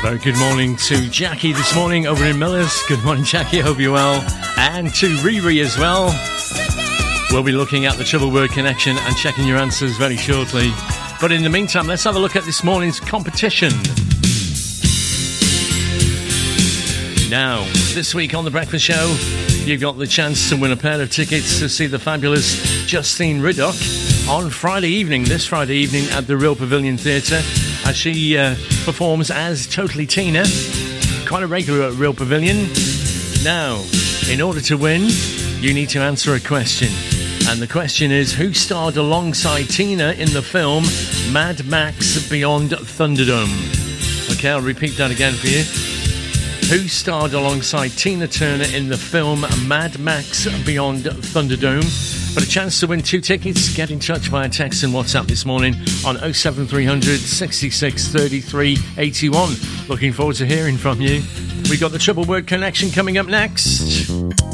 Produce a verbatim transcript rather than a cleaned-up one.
Very good morning to Jackie this morning over in Millers. Good morning, Jackie. Hope you're well. And to Riri as well. We'll be looking at the Triple Word Connection and checking your answers very shortly. But in the meantime, let's have a look at this morning's competition. Now, this week on The Breakfast Show, you've got the chance to win a pair of tickets to see the fabulous Justine Riddoch on Friday evening, this Friday evening at the Real Pavilion Theatre, as she uh, performs as Totally Tina, quite a regular at Real Pavilion. Now, in order to win, you need to answer a question. And the question is, who starred alongside Tina in the film Mad Max Beyond Thunderdome? Okay, I'll repeat that again for you. Who starred alongside Tina Turner in the film Mad Max Beyond Thunderdome? For a chance to win two tickets, get in touch via text and WhatsApp this morning on oh seven three hundred sixty-six thirty-three eighty-one. Looking forward to hearing from you. We've got the Triple Word Connection coming up next.